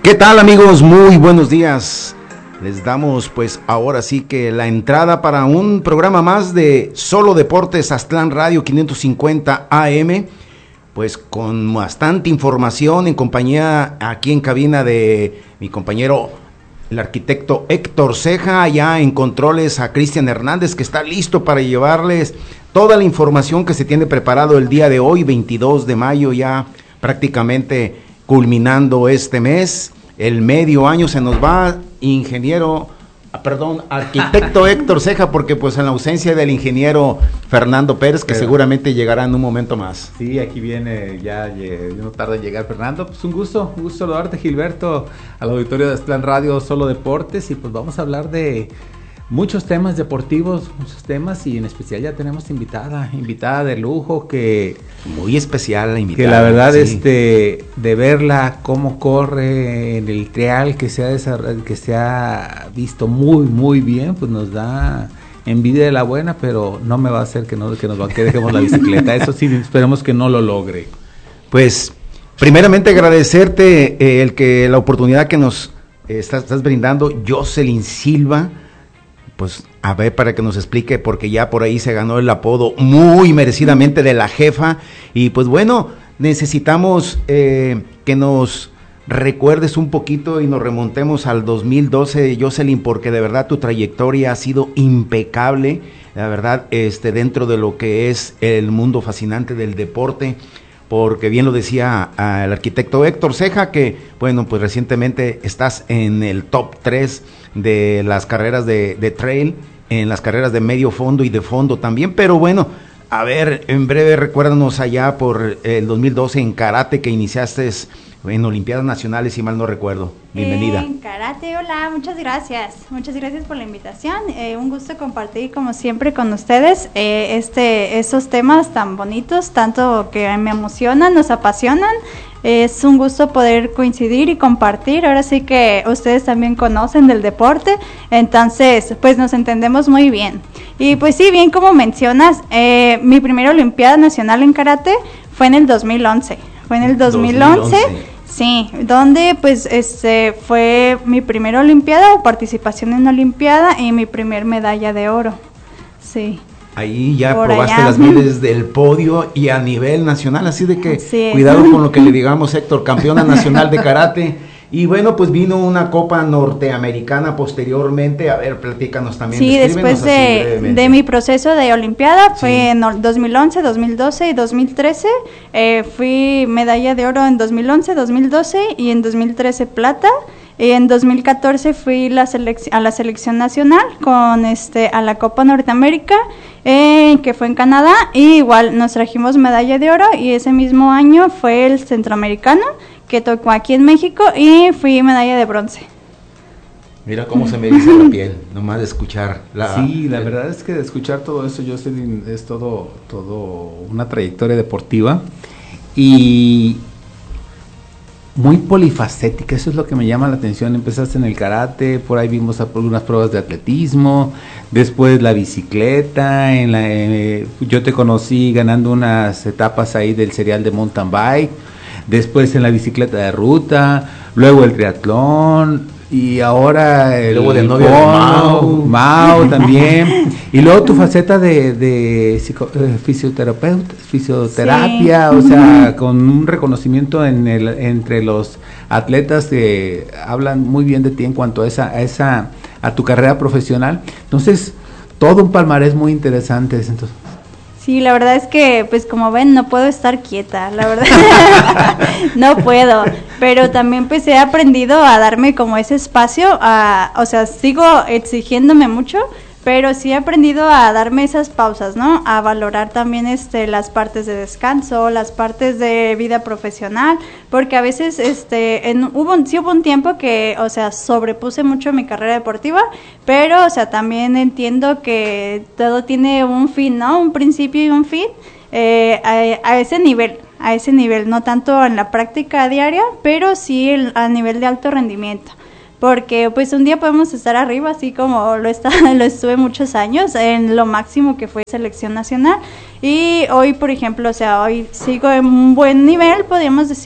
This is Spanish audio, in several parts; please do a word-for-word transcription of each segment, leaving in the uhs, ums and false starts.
¿Qué tal, amigos? Muy buenos días. Les damos pues ahora sí que la entrada para un programa más de Solo Deportes Aztlán Radio quinientos cincuenta A M, pues con bastante información en compañía aquí en cabina de mi compañero el arquitecto Héctor Ceja, allá en controles a Cristian Hernández, que está listo para llevarles toda la información que se tiene preparado el día de hoy, veintidós de mayo, ya prácticamente culminando este mes. El medio año se nos va, ingeniero, perdón, arquitecto Héctor Ceja, porque pues en la ausencia del ingeniero Fernando Pérez, que Pero, seguramente llegará en un momento más. Sí, aquí viene, ya no tarda en llegar Fernando. Pues un gusto, un gusto saludarte, Gilberto, al auditorio de Aztlán Radio Solo Deportes, y pues vamos a hablar de muchos temas deportivos, muchos temas, y en especial ya tenemos invitada, invitada de lujo, que muy especial la invitada. Que la verdad, sí. este, de verla cómo corre en el trial, que se ha que se ha visto muy, muy bien, pues nos da envidia de la buena, pero no me va a hacer que no que nos que dejemos la bicicleta. Eso sí, esperemos que no lo logre. Pues, primeramente agradecerte eh, el que la oportunidad que nos eh, estás, estás brindando, Jocelyn Silva. Pues a ver, para que nos explique, porque ya por ahí se ganó el apodo muy merecidamente de la jefa, y pues bueno, necesitamos eh, que nos recuerdes un poquito y nos remontemos al dos mil doce, Jocelyn, porque de verdad tu trayectoria ha sido impecable, la verdad, este, dentro de lo que es el mundo fascinante del deporte, porque bien lo decía el arquitecto Héctor Ceja, que bueno, pues recientemente estás en el top tres de las carreras de, de trail, en las carreras de medio fondo y de fondo también, pero bueno, a ver, en breve recuérdanos allá por el dos mil doce en karate, que iniciaste en Olimpiadas Nacionales, si mal no recuerdo. Bienvenida. En karate, hola, muchas gracias, muchas gracias por la invitación, eh, un gusto compartir como siempre con ustedes eh, este esos temas tan bonitos, tanto que me emocionan, nos apasionan. Es un gusto poder coincidir y compartir. Ahora sí que ustedes también conocen del deporte, entonces pues nos entendemos muy bien. Y pues sí, bien como mencionas, eh, mi primera Olimpiada Nacional en Karate fue en el dos mil once. Fue en el dos mil once, dos mil once. Sí, donde pues este fue mi primera Olimpiada o participación en Olimpiada y mi primer medalla de oro. Sí. Ahí ya por probaste allá las mieles del podio y a nivel nacional, así de que sí, cuidado con lo que le digamos, Héctor, campeona nacional de karate. Y bueno, pues vino una Copa Norteamericana posteriormente. A ver, platícanos también. Sí, después de, de mi proceso de Olimpiada, sí. Fue en dos mil once, dos mil doce y dos mil trece. Eh, fui medalla de oro en dos mil once, dos mil doce y en dos mil trece plata. Y en dos mil catorce fui la selec- a la selección nacional con este a la Copa Norteamérica, eh, que fue en Canadá, y igual nos trajimos medalla de oro, y ese mismo año fue el centroamericano, que tocó aquí en México, y fui medalla de bronce. Mira cómo se me eriza la piel, nomás de escuchar. La, sí, la el... verdad es que de escuchar todo eso, yo sé, es todo, todo una trayectoria deportiva, y muy polifacética, eso es lo que me llama la atención. Empezaste en el karate, por ahí vimos algunas pruebas de atletismo, después la bicicleta, en la, eh, yo te conocí ganando unas etapas ahí del serial de mountain bike, después en la bicicleta de ruta, luego el triatlón, y ahora el luego de novio de Mao, Mao también, y luego tu faceta de, de psico, eh, fisioterapeuta, fisioterapia, sí. O sea, con un reconocimiento en el, entre los atletas que hablan muy bien de ti en cuanto a esa, a esa, a tu carrera profesional. Entonces, todo un palmarés muy interesante. Entonces, sí, la verdad es que, pues como ven, no puedo estar quieta, la verdad, no puedo, pero también pues he aprendido a darme como ese espacio, a, o sea, sigo exigiéndome mucho, pero sí he aprendido a darme esas pausas, ¿no? A valorar también este las partes de descanso, las partes de vida profesional, porque a veces este en, hubo sí hubo un tiempo que, o sea, sobrepuse mucho mi carrera deportiva, pero o sea, también entiendo que todo tiene un fin, ¿no? Un principio y un fin, eh, a, a ese nivel, a ese nivel, no tanto en la práctica diaria, pero sí el, a nivel de alto rendimiento. Porque pues un día podemos estar arriba, así como lo está, lo estuve muchos años, en lo máximo que fue selección nacional, y hoy, por ejemplo, o sea, hoy sigo en un buen nivel, podríamos decir,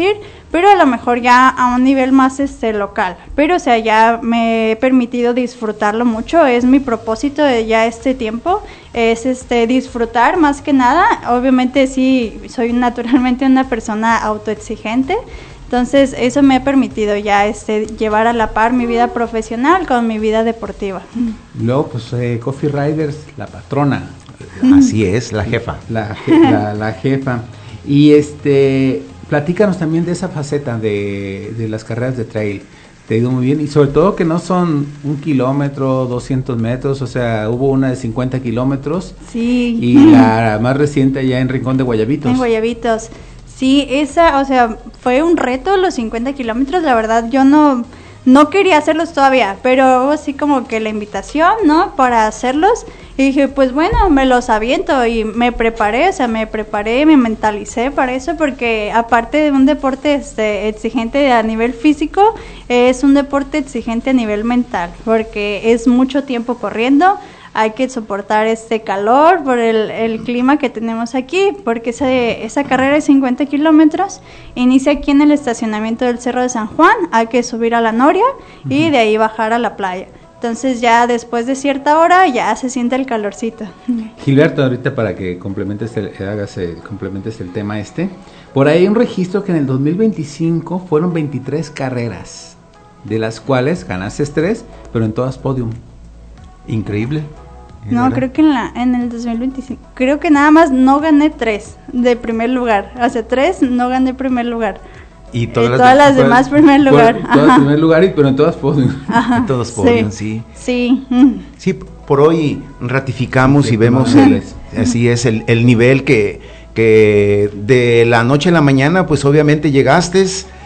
pero a lo mejor ya a un nivel más este local. Pero o sea, ya me he permitido disfrutarlo mucho, es mi propósito de ya este tiempo, es este disfrutar más que nada. Obviamente sí, soy naturalmente una persona autoexigente. Entonces, eso me ha permitido ya este llevar a la par mi vida profesional con mi vida deportiva. Luego, pues, eh, Coffee Riders, la patrona. Así es, la jefa. La, la, la jefa. Y este, platícanos también de esa faceta de, de las carreras de trail. Te ha ido muy bien, y sobre todo que no son un kilómetro, doscientos metros, o sea, hubo una de cincuenta kilómetros. Sí. Y la más reciente allá en Rincón de Guayabitos. En Guayabitos. Sí, esa, o sea, fue un reto los cincuenta kilómetros, la verdad yo no, no quería hacerlos todavía, pero así como que la invitación, ¿no? Para hacerlos, y dije, pues bueno, me los aviento, y me preparé, o sea, me preparé, me mentalicé para eso, porque aparte de un deporte este, exigente a nivel físico, es un deporte exigente a nivel mental, porque es mucho tiempo corriendo. Hay que soportar este calor por el, el clima que tenemos aquí, porque ese, esa carrera de cincuenta kilómetros inicia aquí en el estacionamiento del Cerro de San Juan, hay que subir a la Noria uh-huh. y de ahí bajar a la playa. Entonces ya después de cierta hora ya se siente el calorcito. Gilberto, ahorita para que complementes el, hagas el, complementes el tema este, por ahí hay un registro que en el dos mil veinticinco fueron veintitrés carreras, de las cuales ganaste tres, pero en todas podium. Increíble. No, ¿verdad? Creo que en la en el dos mil veinticinco, creo que nada más no gané tres de primer lugar. Hace tres no gané primer lugar. Y todas, eh, las, todas de, las demás pues, primer lugar. Pues, todas primer lugar, y, pero en todas podium. En todas podium, sí. Sí. Sí, por hoy ratificamos sí, y vemos el, así es el, el nivel que, que de la noche a la mañana, pues obviamente llegaste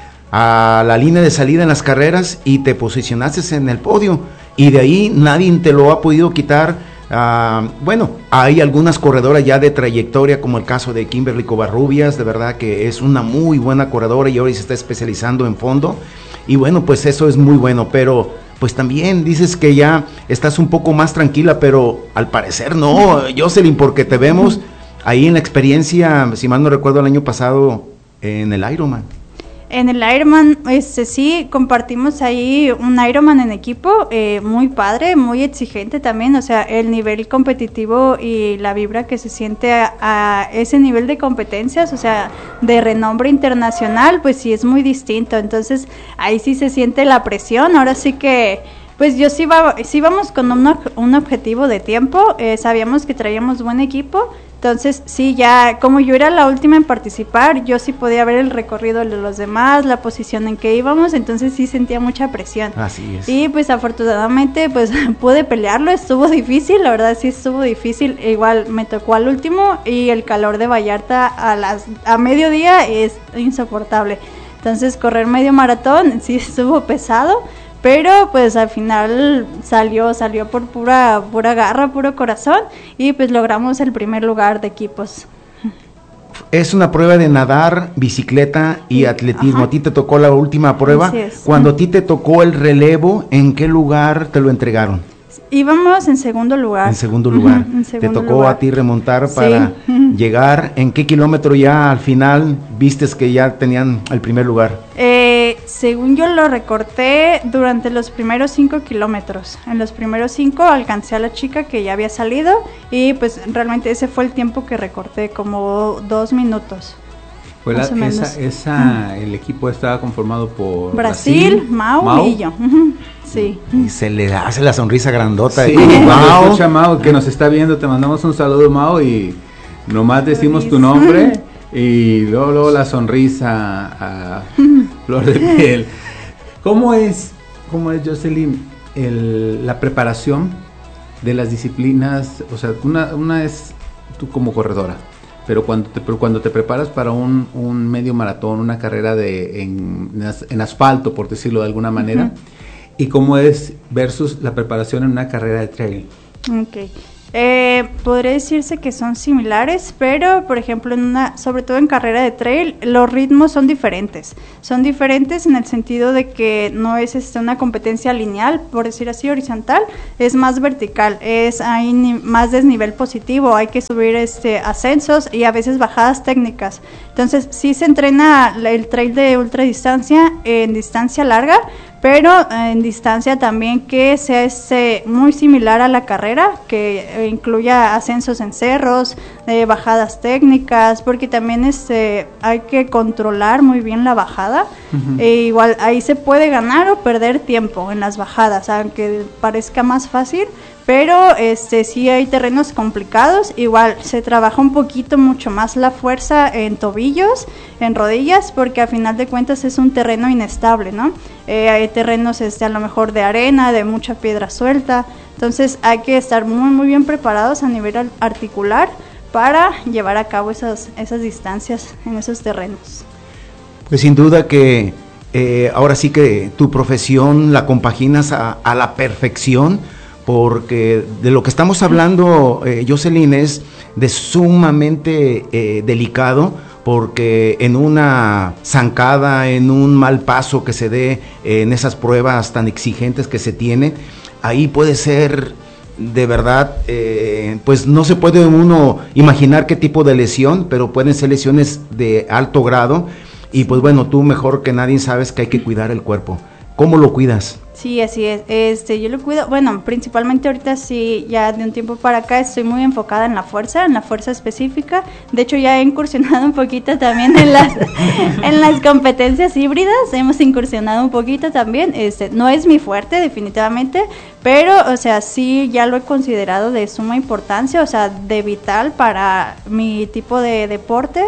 a la línea de salida en las carreras y te posicionaste en el podio. Y de ahí nadie te lo ha podido quitar. Uh, bueno, hay algunas corredoras ya de trayectoria, como el caso de Kimberly Covarrubias, de verdad que es una muy buena corredora y ahora se está especializando en fondo. Y bueno, pues eso es muy bueno, pero pues también dices que ya estás un poco más tranquila, pero al parecer no, Jocelyn, porque te vemos ahí en la experiencia, si mal no recuerdo, el año pasado en el Ironman. En el Ironman, este sí, compartimos ahí un Ironman en equipo, eh, muy padre, muy exigente también, o sea, el nivel competitivo y la vibra que se siente a, a ese nivel de competencias, o sea, de renombre internacional, pues sí es muy distinto, entonces ahí sí se siente la presión. Ahora sí que, pues yo sí, va, sí vamos con un, un objetivo de tiempo, eh, sabíamos que traíamos buen equipo. Entonces, sí, ya, como yo era la última en participar, yo sí podía ver el recorrido de los demás, la posición en que íbamos, entonces sí sentía mucha presión. Así es. Y pues afortunadamente, pues pude pelearlo, estuvo difícil, la verdad sí estuvo difícil, igual me tocó al último y el calor de Vallarta a las a mediodía es insoportable. Entonces, correr medio maratón sí estuvo pesado. Pero pues al final salió, salió por pura, pura garra, puro corazón, y pues logramos el primer lugar de equipos. Es una prueba de nadar, bicicleta y atletismo. Ajá. A ti te tocó la última prueba. Así es. Cuando a ti te tocó el relevo, ¿en qué lugar te lo entregaron? Íbamos en segundo lugar. En segundo lugar. Uh-huh, en segundo te tocó lugar. a ti remontar para sí. llegar. ¿En qué kilómetro ya al final vistes que ya tenían el primer lugar? Eh, según yo lo recorté durante los primeros cinco kilómetros. En los primeros cinco alcancé a la chica que ya había salido y pues realmente ese fue el tiempo que recorté, como dos minutos. Fue la, esa, esa, uh-huh. El equipo estaba conformado por Brasil, Brasil Mau, Mau y yo. Uh-huh. Sí. Y se le hace la sonrisa grandota. Sí, de Mau. Escucha, Mau, que nos está viendo, te mandamos un saludo, Mau, y nomás decimos tu nombre y luego, luego la sonrisa a flor de piel. ¿Cómo es, cómo es, Jocelyn, el, la preparación de las disciplinas? O sea, una, una es tú como corredora, pero cuando te, pero cuando te preparas para un, un medio maratón, una carrera de en, en asfalto, por decirlo de alguna manera, uh-huh. ¿Y cómo es versus la preparación en una carrera de trail? Ok, Eh, podría decirse que son similares, pero por ejemplo, en una, sobre todo en carrera de trail, los ritmos son diferentes. Son diferentes en el sentido de que no es este, una competencia lineal, por decir así, horizontal, es más vertical, es hay ni, más desnivel positivo, hay que subir este ascensos y a veces bajadas técnicas. Entonces, sí se entrena el trail de ultradistancia en distancia larga, pero en distancia también que sea este, muy similar a la carrera, que incluya ascensos en cerros, eh, bajadas técnicas, porque también este, hay que controlar muy bien la bajada. Uh-huh. E igual ahí se puede ganar o perder tiempo en las bajadas, aunque parezca más fácil, pero este sí hay terrenos complicados. Igual se trabaja un poquito mucho más la fuerza en tobillos, en rodillas, porque a final de cuentas es un terreno inestable, ¿no? Eh, hay terrenos este, a lo mejor de arena, de mucha piedra suelta, entonces hay que estar muy muy bien preparados a nivel articular para llevar a cabo esas, esas distancias en esos terrenos. Pues sin duda que eh, ahora sí que tu profesión la compaginas a, a la perfección, porque de lo que estamos hablando, eh, Jocelyn, es de sumamente eh, delicado, porque en una zancada, en un mal paso que se dé eh, en esas pruebas tan exigentes que se tiene, ahí puede ser de verdad, eh, pues no se puede uno imaginar qué tipo de lesión, pero pueden ser lesiones de alto grado, y pues bueno, tú mejor que nadie sabes que hay que cuidar el cuerpo. ¿Cómo lo cuidas? Sí, así es. Este, yo lo cuido, bueno, principalmente ahorita sí, ya de un tiempo para acá estoy muy enfocada en la fuerza, en la fuerza específica. De hecho, ya he incursionado un poquito también en las en las competencias híbridas, hemos incursionado un poquito también. Este, no es mi fuerte definitivamente, pero o sea, sí ya lo he considerado de suma importancia, o sea, de vital para mi tipo de deporte.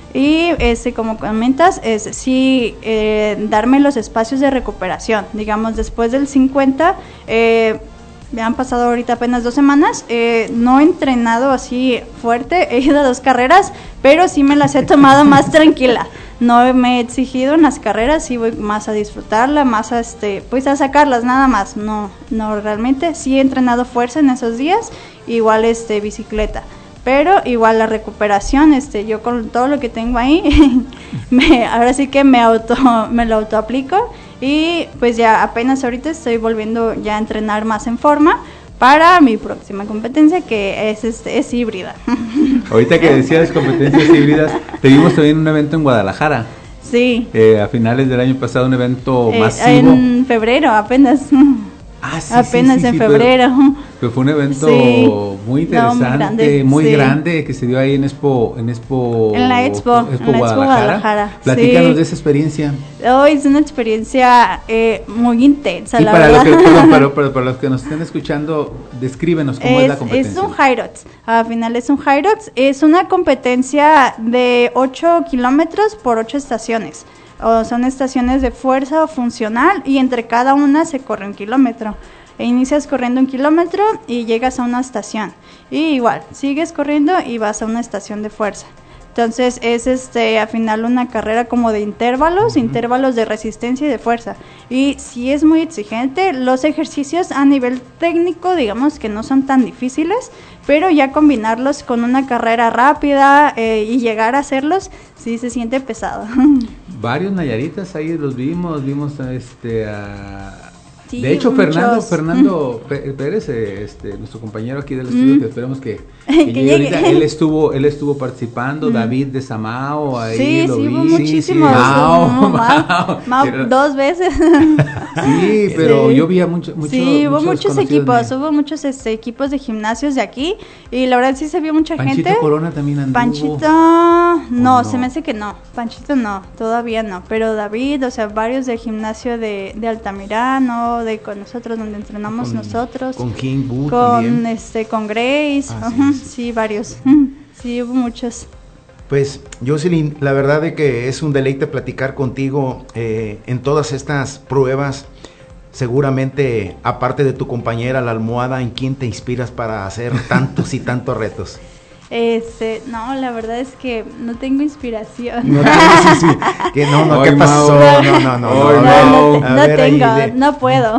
Y este, como comentas, es sí eh, darme los espacios de recuperación. Digamos, después del cincuenta, eh, me han pasado ahorita apenas dos semanas, eh, no he entrenado así fuerte, he ido a dos carreras, pero sí me las he tomado más tranquila. No me he exigido en las carreras, sí voy más a disfrutarla, más a este, pues a sacarlas nada más. No, no realmente sí he entrenado fuerza en esos días, igual este bicicleta. Pero igual la recuperación, este, yo con todo lo que tengo ahí, me, ahora sí que me auto, me lo autoaplico, y pues ya apenas ahorita estoy volviendo ya a entrenar más en forma para mi próxima competencia, que es, es, es híbrida. Ahorita que decías competencias híbridas, tuvimos también un evento en Guadalajara. Sí. Eh, a finales del año pasado, un evento eh, masivo. En febrero apenas. Ah, sí, apenas sí, sí, en sí, febrero. Pero, pero fue un evento sí. muy interesante, no, muy, grande, muy sí. grande, que se dio ahí en Expo, en Expo, en la Expo, Expo en la Guadalajara. Expo Guadalajara. Platícanos sí. de esa experiencia. Oh, es una experiencia eh, muy intensa, y la para verdad. Lo que, perdón, para, para, para los que nos estén escuchando, descríbenos cómo es, es la competencia. Es un Hyrox, al final es un Hyrox, es una competencia de ocho kilómetros por ocho estaciones. O son estaciones de fuerza o funcional, y entre cada una se corre un kilómetro. E inicias corriendo un kilómetro y llegas a una estación, y igual sigues corriendo y vas a una estación de fuerza. Entonces es este al final una carrera como de intervalos, uh-huh. intervalos de resistencia y de fuerza, y sí es muy exigente. Los ejercicios a nivel técnico digamos que no son tan difíciles, pero ya combinarlos con una carrera rápida eh, y llegar a hacerlos sí se siente pesado. Varios Nayaritas ahí los vimos, vimos este a Sí, de hecho, muchos. Fernando Fernando Pérez, este, nuestro compañero aquí del estudio, mm. que esperemos que, que, que llegue ahorita, él estuvo, él estuvo participando, mm. David de Samao, ahí sí, lo sí, vi. Hubo muchísimos. Sí, sí. Mao, Mao, Mao, Mao dos veces. Sí, pero sí. yo vi a mucho, mucho, sí, hubo muchos muchos equipos, de... hubo muchos este, equipos de gimnasios de aquí, y la verdad sí se vio mucha Panchito gente. Panchito Corona también anduvo. Panchito, no, no, se me hace que no, Panchito no, todavía no, pero David, o sea, varios del gimnasio de, de Altamirano, de con nosotros donde entrenamos con, nosotros, con King Boo con también. este, con Grace, ah, uh-huh, sí, sí, varios, sí, hubo muchos. Pues, Jocelyn, la verdad de que es un deleite platicar contigo eh, en todas estas pruebas. Seguramente, aparte de tu compañera, la almohada, ¿en quién te inspiras para hacer tantos y tantos retos? Este, no, la verdad es que no tengo inspiración. No, sí, sí. Que no, no, ¿qué Ay, pasó? Mau. No, no, no. Ay, No, Mau. no, te- A no ver, ahí tengo, de- no puedo.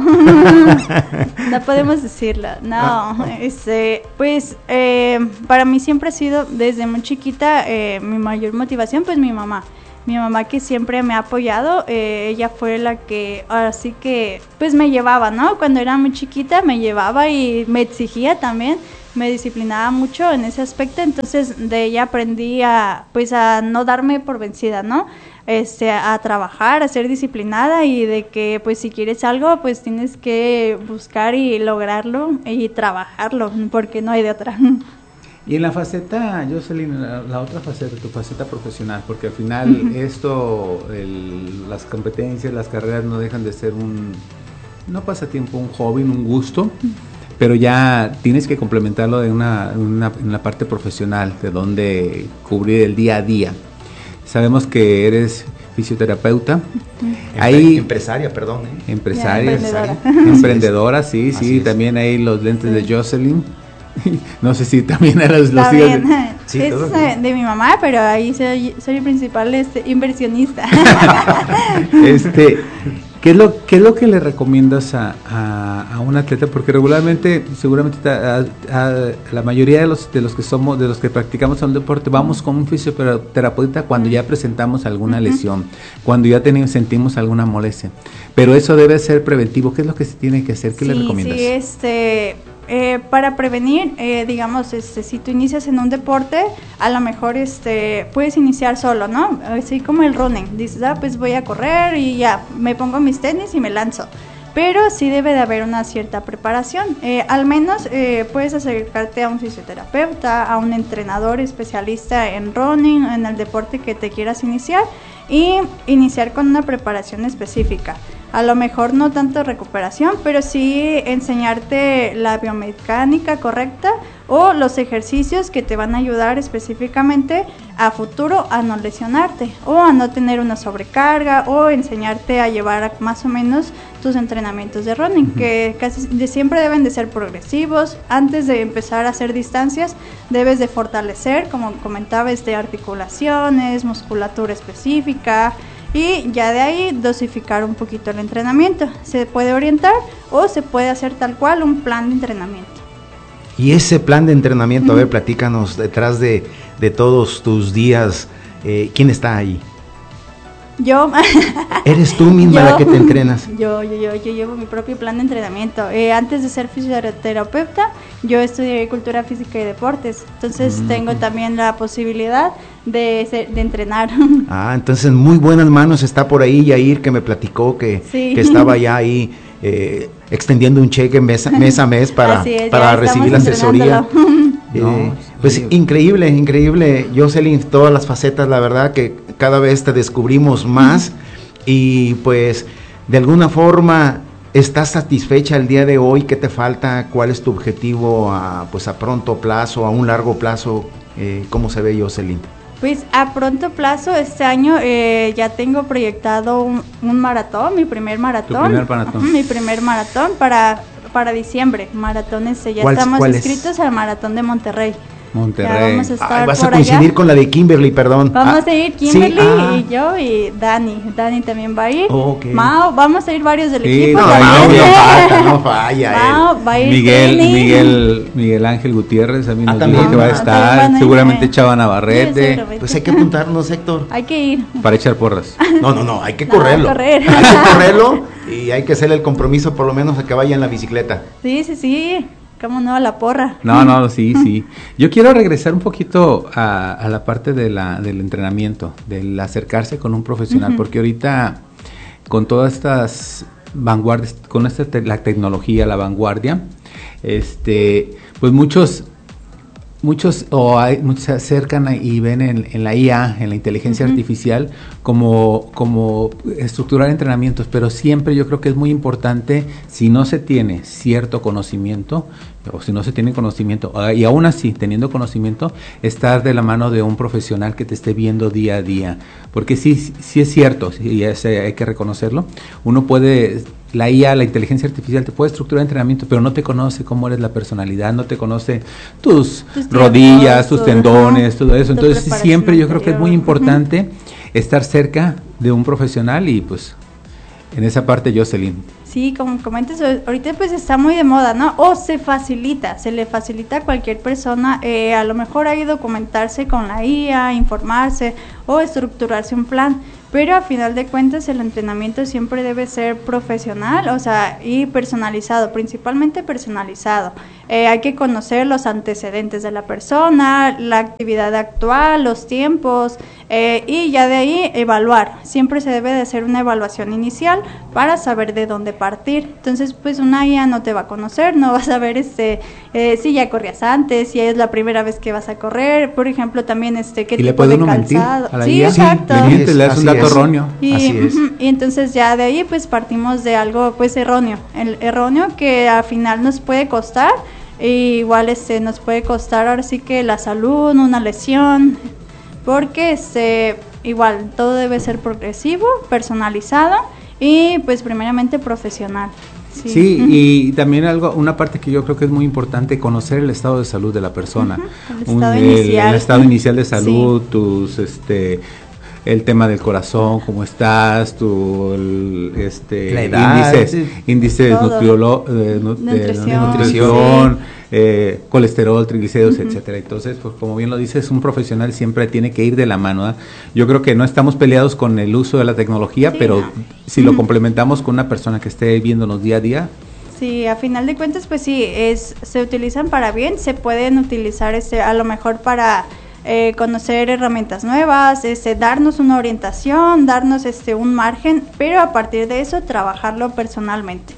No podemos decirlo. Ah. No, este, pues eh, para mí siempre ha sido desde muy chiquita eh, mi mayor motivación, pues mi mamá. Mi mamá que siempre me ha apoyado, eh, ella fue la que, así que, pues me llevaba, ¿no? Cuando era muy chiquita me llevaba y me exigía también, me disciplinaba mucho en ese aspecto, entonces de ella aprendí a, pues a no darme por vencida, ¿no? Este, a trabajar, a ser disciplinada y de que, pues si quieres algo, pues tienes que buscar y lograrlo y trabajarlo, porque no hay de otra. Y en la faceta, Jocelyn, la, la otra faceta, tu faceta profesional, porque al final uh-huh. esto, el, las competencias, las carreras no dejan de ser un, no pasatiempo, un hobby, un gusto, uh-huh. pero ya tienes que complementarlo de una, una, en la parte profesional, de donde cubrir el día a día. Sabemos que eres fisioterapeuta. Uh-huh. Hay empresaria, perdón. ¿eh? Empresaria, ya, emprendedora. emprendedora, sí, sí, sí también hay los lentes sí. de Jocelyn. No sé si también eres los hijos de... Sí, es de, de mi mamá, pero ahí soy, soy el principal este, inversionista. este, ¿qué es lo qué es lo que le recomiendas a, a, a un atleta? Porque regularmente, seguramente a, a, a la mayoría de los de los que somos, de los que practicamos un deporte, vamos con un fisioterapeuta cuando ya presentamos alguna uh-huh. lesión, cuando ya tenemos, sentimos alguna molestia. Pero eso debe ser preventivo. ¿Qué es lo que se tiene que hacer? ¿Qué sí, le recomiendas? Sí, este... Eh, para prevenir, eh, digamos, este, si tú inicias en un deporte, a lo mejor este, puedes iniciar solo, ¿no? Así como el running, dices, ah, pues voy a correr y ya, me pongo mis tenis y me lanzo. Pero sí debe de haber una cierta preparación. Eh, al menos eh, puedes acercarte a un fisioterapeuta, a un entrenador especialista en running, en el deporte que te quieras iniciar, y iniciar con una preparación específica. A lo mejor no tanto recuperación, pero sí enseñarte la biomecánica correcta o los ejercicios que te van a ayudar específicamente a futuro a no lesionarte o a no tener una sobrecarga o enseñarte a llevar más o menos tus entrenamientos de running, uh-huh. que casi de siempre deben de ser progresivos. Antes de empezar a hacer distancias debes de fortalecer, como comentaba, este, articulaciones, musculatura específica, y ya de ahí dosificar un poquito el entrenamiento. Se puede orientar o se puede hacer tal cual un plan de entrenamiento. Y ese plan de entrenamiento, uh-huh. a ver, platícanos, detrás de, de todos tus días, eh, ¿quién está ahí? Yo. ¿Eres tú misma yo, la que te entrenas? Yo, yo, yo, yo llevo mi propio plan de entrenamiento. Eh, antes de ser fisioterapeuta, yo estudié cultura física y deportes. Entonces mm. tengo también la posibilidad de, ser, de entrenar. Ah, entonces en muy buenas manos está por ahí Yair, que me platicó que, sí. que estaba ya ahí eh, extendiendo un cheque mes, mes a mes para, es, para recibir la asesoría. Eh, no, pues sí. increíble, increíble, Jocelyn, todas las facetas, la verdad que cada vez te descubrimos más y pues de alguna forma estás satisfecha el día de hoy. ¿Qué te falta? ¿Cuál es tu objetivo a, pues a pronto plazo, a un largo plazo? Eh, ¿Cómo se ve, Jocelyn? Pues a pronto plazo este año eh, ya tengo proyectado un, un maratón, mi primer maratón, ¿Tu primer maratón? mi primer maratón para para diciembre, maratones, ya ¿Cuál, estamos cuál inscritos al maratón de Monterrey. Monterrey. Ya vamos a estar Ay, vas por a coincidir allá. con la de Kimberly, perdón. Vamos ah, a ir Kimberly sí, ah. y yo y Dani. Dani también va a ir. Oh, okay. Mao, vamos a ir varios del sí, equipo. No, Mao, no, no falta, no falla. Mao, va a ir Miguel, Kenny. Miguel, Miguel Ángel Gutiérrez, a mí Ah, nos también. dijo que va a Ah, estar. también. Seguramente Chava Navarrete. Sí, Pues hay que apuntarnos, Héctor. Hay que ir. Para echar porras. No, no, no, hay que No, correrlo. correr. Hay que correrlo y hay que hacerle el compromiso por lo menos a que vaya en la bicicleta. Sí, sí, sí. ¿Cómo no? La porra. No, no, sí, sí. Yo quiero regresar un poquito a, a la parte de la, del entrenamiento, del acercarse con un profesional, uh-huh. porque ahorita con todas estas vanguardias, con esta te, la tecnología, la vanguardia, este, pues muchos, muchos o hay, muchos se acercan y ven en, en la I A, en la inteligencia uh-huh. artificial, como, como estructurar entrenamientos, pero siempre yo creo que es muy importante, si no se tiene cierto conocimiento, o si no se tiene conocimiento, y aún así, teniendo conocimiento, estar de la mano de un profesional que te esté viendo día a día, porque sí, sí es cierto, y ese hay que reconocerlo, uno puede, la I A, la inteligencia artificial, te puede estructurar entrenamiento, pero no te conoce cómo eres la personalidad, no te conoce tus, tus rodillas, tus tendones, todo, todo eso, entonces siempre yo creo que es muy importante uh-huh. estar cerca de un profesional y pues en esa parte Jocelyn. Sí, como comentas, ahorita pues está muy de moda, ¿no? O se facilita, se le facilita a cualquier persona, eh, a lo mejor hay que documentarse con la I A, informarse o estructurarse un plan, pero a final de cuentas el entrenamiento siempre debe ser profesional, o sea, y personalizado, principalmente personalizado. Eh, hay que conocer los antecedentes de la persona, la actividad actual, los tiempos, eh, y ya de ahí evaluar. Siempre se debe de hacer una evaluación inicial para saber de dónde partir. Entonces, pues una I A no te va a conocer, no vas a ver este, eh, si ya corrías antes, si es la primera vez que vas a correr, por ejemplo, también este, qué ¿Y tipo le puede de uno calzado. Mentir a la sí, I A? exacto. Sí, le, le das un dato es. erróneo. Y, así es. y entonces ya de ahí pues partimos de algo pues erróneo, el erróneo que al final nos puede costar, e igual este nos puede costar ahora sí que la salud, una lesión, porque este igual todo debe ser progresivo, personalizado y pues primeramente profesional. Sí, sí uh-huh. y también algo, una parte que yo creo que es muy importante, conocer el estado de salud de la persona, uh-huh. el, estado Un, inicial. El, el estado inicial de salud, sí. tus este el tema del corazón, cómo estás, tu el, este la edad, índices, sí. índices nutriolo, eh, nu, nutrición, de nutrición sí. eh, colesterol, triglicéridos, uh-huh. etcétera. Entonces, pues como bien lo dices, un profesional siempre tiene que ir de la mano, ¿eh? Yo creo que no estamos peleados con el uso de la tecnología, sí, pero no. si uh-huh. lo complementamos con una persona que esté viéndonos día a día. Sí, a final de cuentas, pues sí, es se utilizan para bien, se pueden utilizar este a lo mejor para Eh, conocer herramientas nuevas, este, darnos una orientación, darnos este un margen, pero a partir de eso trabajarlo personalmente.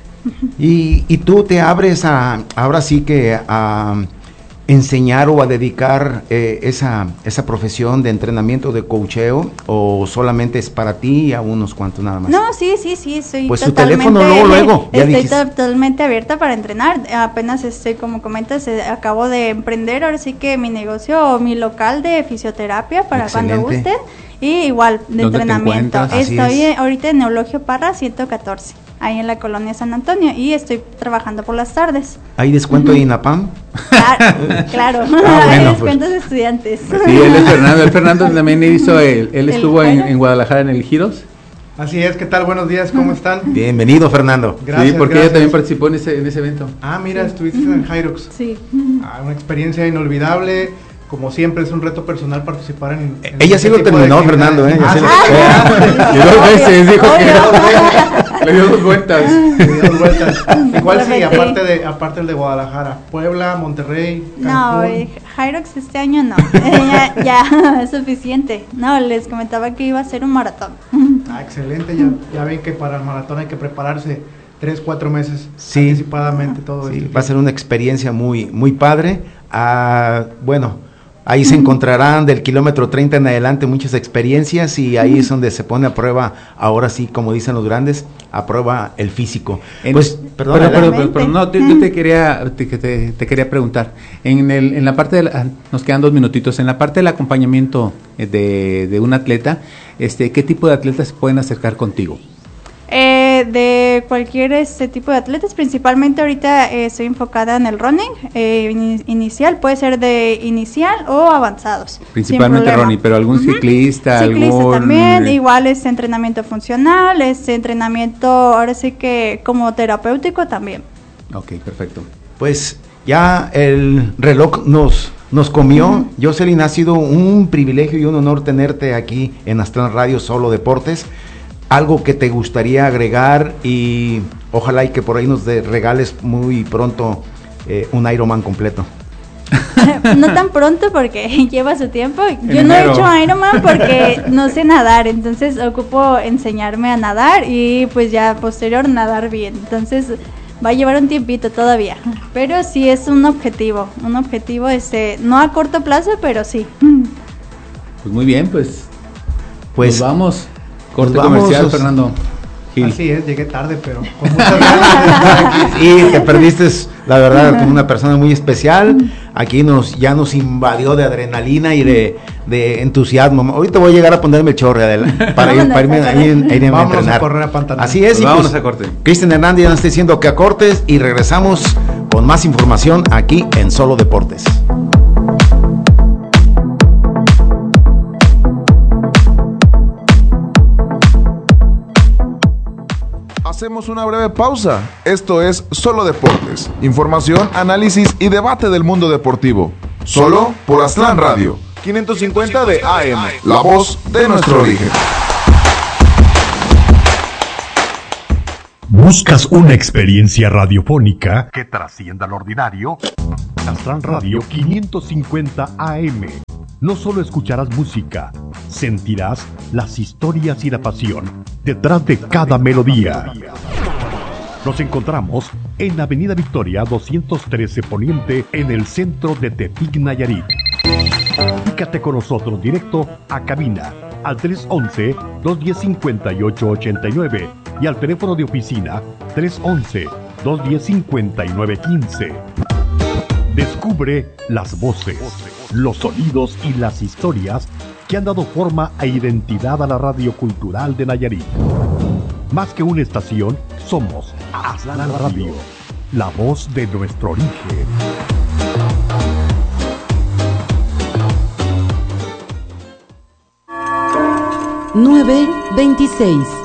Y, y tú te abres a, ahora sí que a enseñar o a dedicar eh, esa, esa profesión de entrenamiento de coacheo, o solamente es para ti y a unos cuantos nada más. No, sí, sí, sí, soy pues totalmente, su teléfono luego, luego. Ya estoy dijiste. totalmente abierta para entrenar. Apenas este, como comentas, eh, acabo de emprender ahora sí que mi negocio o mi local de fisioterapia para Excelente. Cuando gusten, y igual de entrenamiento. Estoy es. ahorita en Eulogio Parra ciento catorce. Ahí en la colonia San Antonio, y estoy trabajando por las tardes. ¿Hay descuento uh-huh. de INAPAM? Claro, claro. Ah, hay bueno, descuentos pues. de estudiantes. Sí, él es Fernando, el Fernando también hizo, él, él estuvo en, en Guadalajara en el Giros. Así es, ¿qué tal? Buenos días, ¿cómo están? Bienvenido, Fernando. Gracias, sí, porque gracias. ella también participó en ese, en ese evento. Ah, mira, sí. estuviste uh-huh. en Hyrox. Sí. Ah, una experiencia inolvidable. Como siempre, es un reto personal participar en... en Ella sí lo terminó, Fernando, ¿eh? Ah, sí ah, y dos veces dijo que le dio dos vueltas. Le dio dos vueltas. Igual sí, aparte de aparte el de Guadalajara. Puebla, Monterrey, Cancún. No, eh, Hyrox este año no. ya, ya es suficiente. No, les comentaba que iba a ser un maratón. Ah, excelente. Ya, ya ven que para el maratón hay que prepararse tres, cuatro meses sí. anticipadamente todo sí, esto. Va a ser una experiencia muy, muy padre. Ah, bueno, ahí se encontrarán del kilómetro treinta en adelante muchas experiencias, y ahí es donde se pone a prueba, ahora sí, como dicen los grandes, a prueba el físico. En, pues, perdón, pero, pero, pero, pero no, te, yo te quería, te, te, te quería preguntar, en el, en la parte de la, nos quedan dos minutitos, en la parte del acompañamiento de, de un atleta, este, ¿qué tipo de atletas se pueden acercar contigo? Eh, de cualquier este tipo de atletas, principalmente ahorita eh, estoy enfocada en el running eh, in, inicial, puede ser de inicial o avanzados. Principalmente running, pero algún uh-huh. ciclista, ciclista algún... también, igual es entrenamiento funcional, es entrenamiento ahora sí que como terapéutico también. Ok, perfecto. Pues ya el reloj nos... Nos comió. Uh-huh. Jocelyn, ha sido un privilegio y un honor tenerte aquí en Astral Radio Solo Deportes. Algo que te gustaría agregar, y ojalá y que por ahí nos de regales muy pronto eh, un Ironman completo. No tan pronto porque lleva su tiempo. Yo no he hecho Ironman porque no sé nadar, entonces ocupo enseñarme a nadar y pues ya posterior nadar bien. Entonces va a llevar un tiempito todavía, pero sí es un objetivo, un objetivo este, no a corto plazo, pero sí. Pues muy bien, pues Pues Nos vamos. Corte nos vamos, comercial, os- Fernando. Gil. Así es, llegué tarde, pero con muchas ganas de estar aquí. y te perdiste, la verdad, como una persona muy especial. Aquí nos ya nos invadió de adrenalina y de, de entusiasmo. Ahorita voy a llegar a ponerme el chorre Adela, para, ir, para irme a, ir- a irme a Vámonos a entrenar. correr a Pantanal. Así es. Pues y vámonos pues, a corte. Cristian Hernández ya nos está diciendo que a cortes y regresamos con más información aquí en Solo Deportes. Hacemos una breve pausa. Esto es Solo Deportes. Información, análisis y debate del mundo deportivo. Solo por Aztlán Radio. quinientos cincuenta de A M. La voz de nuestro origen. ¿Buscas una experiencia radiofónica que trascienda lo ordinario? Aztlán Radio quinientos cincuenta A M. No solo escucharás música, sentirás las historias y la pasión detrás de cada melodía. Nos encontramos en Avenida Victoria doscientos trece Poniente, en el centro de Tepic, Nayarit. Comunícate con nosotros directo a cabina al tres once, dos diez, cincuenta y ocho ochenta y nueve y al teléfono de oficina tres once, dos diez, cincuenta y nueve quince. Descubre las voces, los sonidos y las historias que han dado forma e identidad a la radio cultural de Nayarit. Más que una estación, somos Aztlán Radio, la voz de nuestro origen. nueve veintiséis.